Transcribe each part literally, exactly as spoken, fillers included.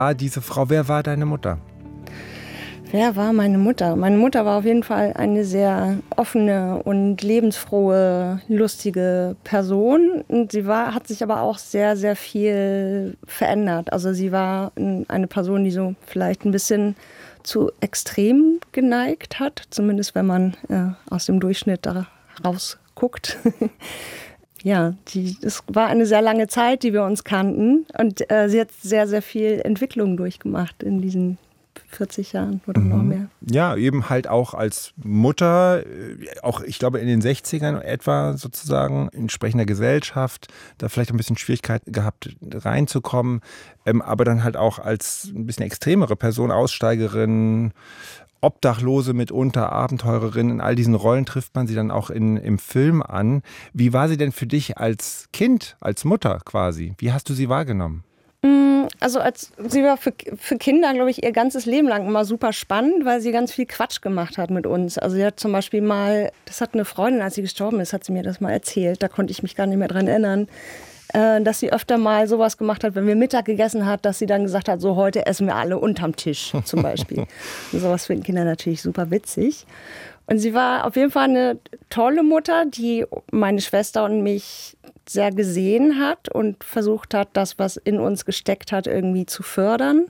Ah, diese Frau, wer war deine Mutter? Wer war meine Mutter? Meine Mutter war auf jeden Fall eine sehr offene und lebensfrohe, lustige Person. Und sie war, hat sich aber auch sehr, sehr viel verändert. Also sie war eine Person, die so vielleicht ein bisschen zu extrem geneigt hat. Zumindest wenn man äh, aus dem Durchschnitt da rausguckt. Ja, die, es war eine sehr lange Zeit, die wir uns kannten. Und äh, sie hat sehr, sehr viel Entwicklung durchgemacht in diesen vierzig Jahren oder mhm. noch mehr. Ja, eben halt auch als Mutter, auch ich glaube in den sechzigern etwa sozusagen, in entsprechender Gesellschaft, da vielleicht ein bisschen Schwierigkeit gehabt reinzukommen, ähm, aber dann halt auch als ein bisschen extremere Person, Aussteigerin, Obdachlose mitunter, Abenteurerin, in all diesen Rollen trifft man sie dann auch in, im Film an. Wie war sie denn für dich als Kind, als Mutter quasi? Wie hast du sie wahrgenommen? Also als, sie war für, für Kinder, glaube ich, ihr ganzes Leben lang immer super spannend, weil sie ganz viel Quatsch gemacht hat mit uns. Also sie hat zum Beispiel mal, das hat eine Freundin, als sie gestorben ist, hat sie mir das mal erzählt, da konnte ich mich gar nicht mehr dran erinnern, äh, dass sie öfter mal sowas gemacht hat, wenn wir Mittag gegessen hat, dass sie dann gesagt hat, so heute essen wir alle unterm Tisch zum Beispiel. Und sowas finden Kinder natürlich super witzig. Und sie war auf jeden Fall eine tolle Mutter, die meine Schwester und mich sehr gesehen hat und versucht hat, das, was in uns gesteckt hat, irgendwie zu fördern.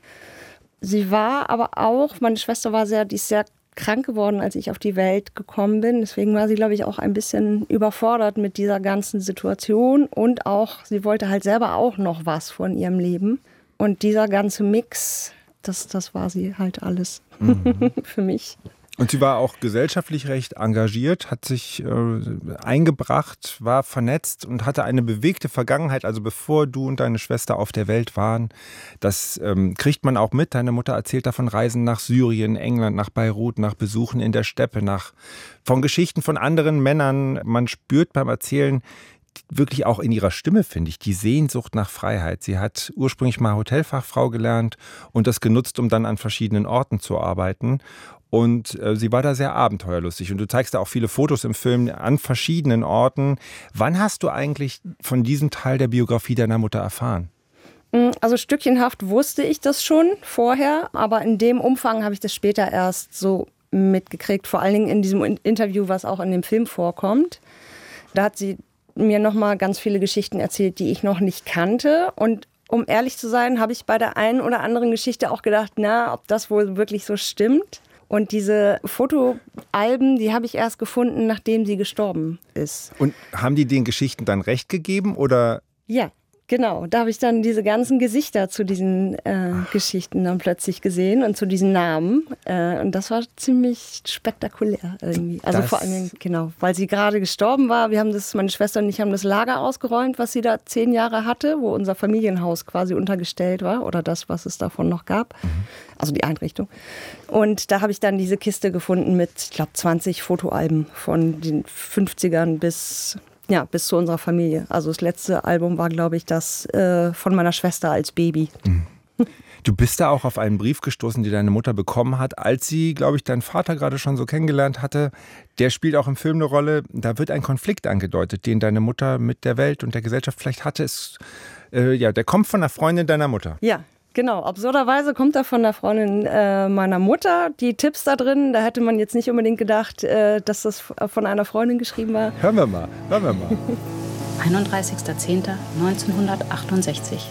Sie war aber auch, meine Schwester war sehr, die ist sehr krank geworden, als ich auf die Welt gekommen bin. Deswegen war sie, glaube ich, auch ein bisschen überfordert mit dieser ganzen Situation. Und auch, sie wollte halt selber auch noch was von ihrem Leben. Und dieser ganze Mix, das, das war sie halt alles mhm. für mich. Und sie war auch gesellschaftlich recht engagiert, hat sich äh, eingebracht, war vernetzt und hatte eine bewegte Vergangenheit. Also bevor du und deine Schwester auf der Welt waren, das ähm, kriegt man auch mit. Deine Mutter erzählt davon Reisen nach Syrien, England, nach Beirut, nach Besuchen in der Steppe, nach von Geschichten von anderen Männern. Man spürt beim Erzählen wirklich auch in ihrer Stimme, finde ich, die Sehnsucht nach Freiheit. Sie hat ursprünglich mal Hotelfachfrau gelernt und das genutzt, um dann an verschiedenen Orten zu arbeiten. Und äh, sie war da sehr abenteuerlustig. Und du zeigst da auch viele Fotos im Film an verschiedenen Orten. Wann hast du eigentlich von diesem Teil der Biografie deiner Mutter erfahren? Also stückchenhaft wusste ich das schon vorher, aber in dem Umfang habe ich das später erst so mitgekriegt. Vor allen Dingen in diesem Interview, was auch in dem Film vorkommt. Da hat sie mir nochmal ganz viele Geschichten erzählt, die ich noch nicht kannte. Und um ehrlich zu sein, habe ich bei der einen oder anderen Geschichte auch gedacht, na, ob das wohl wirklich so stimmt. Und diese Fotoalben, die habe ich erst gefunden, nachdem sie gestorben ist. Und haben die den Geschichten dann recht gegeben, oder? Ja, genau. Da habe ich dann diese ganzen Gesichter zu diesen äh, Geschichten dann plötzlich gesehen und zu diesen Namen. Äh, und das war ziemlich spektakulär irgendwie. Also das vor allem, genau, weil sie gerade gestorben war. Wir haben das, meine Schwester und ich haben das Lager ausgeräumt, was sie da zehn Jahre hatte, wo unser Familienhaus quasi untergestellt war oder das, was es davon noch gab. Mhm. Also die Einrichtung. Und da habe ich dann diese Kiste gefunden mit, ich glaube, zwanzig Fotoalben von den fünfzigern bis, ja, bis zu unserer Familie. Also das letzte Album war, glaube ich, das äh, von meiner Schwester als Baby. Mhm. Du bist da auch auf einen Brief gestoßen, den deine Mutter bekommen hat, als sie, glaube ich, deinen Vater gerade schon so kennengelernt hatte. Der spielt auch im Film eine Rolle. Da wird ein Konflikt angedeutet, den deine Mutter mit der Welt und der Gesellschaft vielleicht hatte. Es, äh, ja, der kommt von einer Freundin deiner Mutter. Ja. Genau, absurderweise kommt er von der Freundin äh, meiner Mutter. Die Tipps da drin, da hätte man jetzt nicht unbedingt gedacht, äh, dass das von einer Freundin geschrieben war. Hören wir mal, hören wir mal. einunddreißigster zehnter neunzehnhundertachtundsechzig.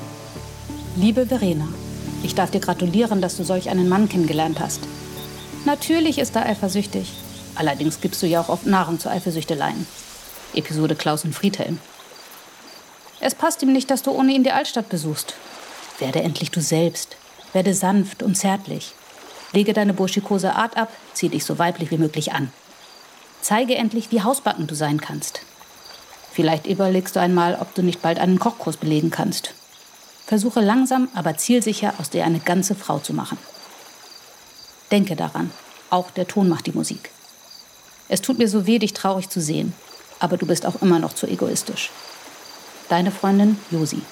Liebe Verena, ich darf dir gratulieren, dass du solch einen Mann kennengelernt hast. Natürlich ist er eifersüchtig. Allerdings gibst du ja auch oft Nahrung zu Eifersüchteleien. Episode Klaus und Friedhelm. Es passt ihm nicht, dass du ohne ihn die Altstadt besuchst. Werde endlich du selbst. Werde sanft und zärtlich. Lege deine burschikose Art ab, zieh dich so weiblich wie möglich an. Zeige endlich, wie hausbacken du sein kannst. Vielleicht überlegst du einmal, ob du nicht bald einen Kochkurs belegen kannst. Versuche langsam, aber zielsicher, aus dir eine ganze Frau zu machen. Denke daran, auch der Ton macht die Musik. Es tut mir so weh, dich traurig zu sehen, aber du bist auch immer noch zu egoistisch. Deine Freundin Josi.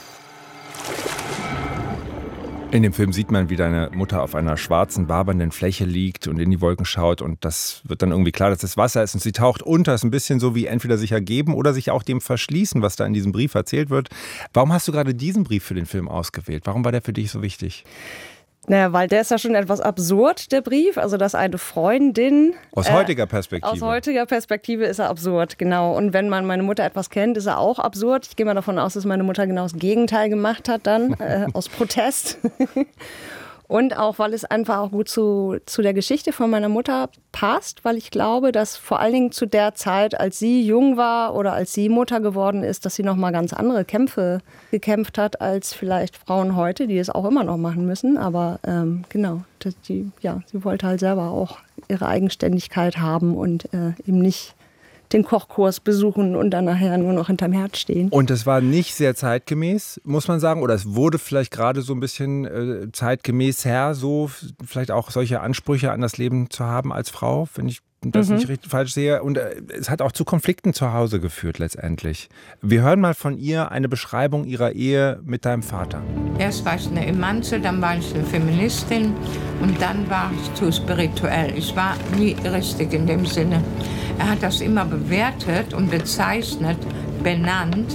In dem Film sieht man, wie deine Mutter auf einer schwarzen, wabernden Fläche liegt und in die Wolken schaut. Und das wird dann irgendwie klar, dass das Wasser ist. Und sie taucht unter. Es ist ein bisschen so wie entweder sich ergeben oder sich auch dem verschließen, was da in diesem Brief erzählt wird. Warum hast du gerade diesen Brief für den Film ausgewählt? Warum war der für dich so wichtig? Naja, weil der ist ja schon etwas absurd, der Brief. Also, dass eine Freundin... Aus heutiger Perspektive. Äh, aus heutiger Perspektive ist er absurd, genau. Und wenn man meine Mutter etwas kennt, ist er auch absurd. Ich gehe mal davon aus, dass meine Mutter genau das Gegenteil gemacht hat dann, äh, aus Protest. Und auch, weil es einfach auch gut zu, zu der Geschichte von meiner Mutter passt, weil ich glaube, dass vor allen Dingen zu der Zeit, als sie jung war oder als sie Mutter geworden ist, dass sie noch mal ganz andere Kämpfe gekämpft hat als vielleicht Frauen heute, die es auch immer noch machen müssen. Aber ähm, genau, die, ja, sie wollte halt selber auch ihre Eigenständigkeit haben und äh, eben nicht den Kochkurs besuchen und dann nachher nur noch hinterm Herd stehen. Und es war nicht sehr zeitgemäß, muss man sagen, oder es wurde vielleicht gerade so ein bisschen äh, zeitgemäß her, so vielleicht auch solche Ansprüche an das Leben zu haben als Frau, wenn ich das mhm. nicht richtig falsch sehe. Und äh, es hat auch zu Konflikten zu Hause geführt letztendlich. Wir hören mal von ihr eine Beschreibung ihrer Ehe mit deinem Vater. Erst war ich eine Emanze, dann war ich eine Feministin und dann war ich zu spirituell. Ich war nie richtig in dem Sinne. Er hat das immer bewertet und bezeichnet, benannt.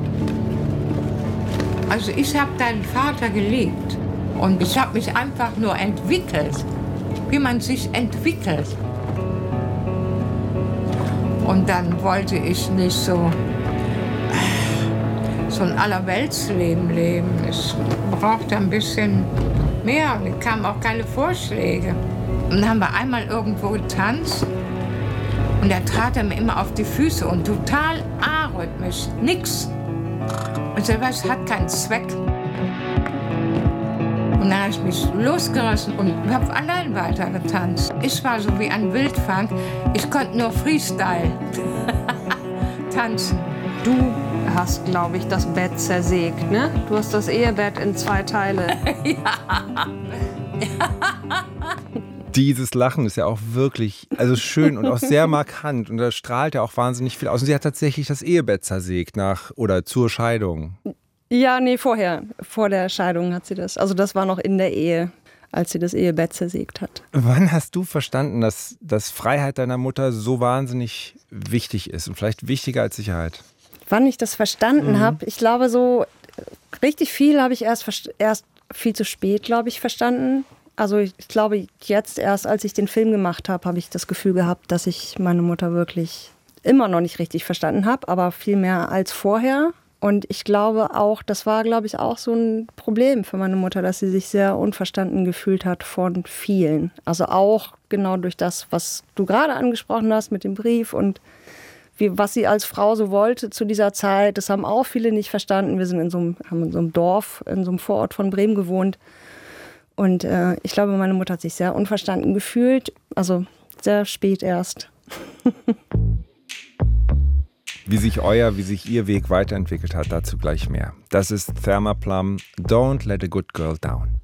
Also ich habe deinen Vater geliebt und ich habe mich einfach nur entwickelt, wie man sich entwickelt. Und dann wollte ich nicht so, so ein Allerweltsleben leben. Ich brauchte ein bisschen mehr und es kamen auch keine Vorschläge. Und dann haben wir einmal irgendwo getanzt. Und da trat er mir immer auf die Füße und total arrhythmisch, nix. Und so was hat keinen Zweck. Und dann habe ich mich losgerissen und habe allein weiter getanzt. Ich war so wie ein Wildfang. Ich konnte nur Freestyle tanzen. Du hast, glaube ich, das Bett zersägt, ne? Du hast das Ehebett in zwei Teile. Ja. Dieses Lachen ist ja auch wirklich also schön und auch sehr markant und da strahlt ja auch wahnsinnig viel aus. Und sie hat tatsächlich das Ehebett zersägt nach oder zur Scheidung. Ja, nee, vorher. Vor der Scheidung hat sie das. Also das war noch in der Ehe, als sie das Ehebett zersägt hat. Wann hast du verstanden, dass, dass Freiheit deiner Mutter so wahnsinnig wichtig ist und vielleicht wichtiger als Sicherheit? Wann ich das verstanden mhm. habe? Ich glaube, so richtig viel habe ich erst, erst viel zu spät, glaube ich, verstanden. Also ich glaube, jetzt erst, als ich den Film gemacht habe, habe ich das Gefühl gehabt, dass ich meine Mutter wirklich immer noch nicht richtig verstanden habe, aber viel mehr als vorher. Und ich glaube auch, das war, glaube ich, auch so ein Problem für meine Mutter, dass sie sich sehr unverstanden gefühlt hat von vielen. Also auch genau durch das, was du gerade angesprochen hast mit dem Brief und wie, was sie als Frau so wollte zu dieser Zeit. Das haben auch viele nicht verstanden. Wir sind in so einem, haben in so einem Dorf, in so einem Vorort von Bremen gewohnt. Und äh, ich glaube, meine Mutter hat sich sehr unverstanden gefühlt. Also sehr spät erst. Wie sich euer, wie sich ihr Weg weiterentwickelt hat, dazu gleich mehr. Das ist Thelma Plum, Don't Let a Good Girl Down.